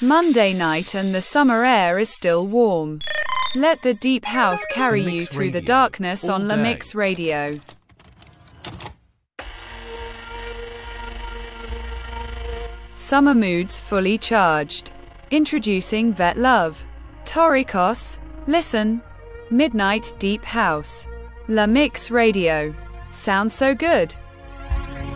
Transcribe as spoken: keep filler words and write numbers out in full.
Monday night and the summer air is still warm. Let the deep house carry you through the darkness on La Mix Radio. Summer moods fully charged. Introducing Vet Love. Torikos. Listen. Midnight Deep House. La Mix Radio. Sounds so good.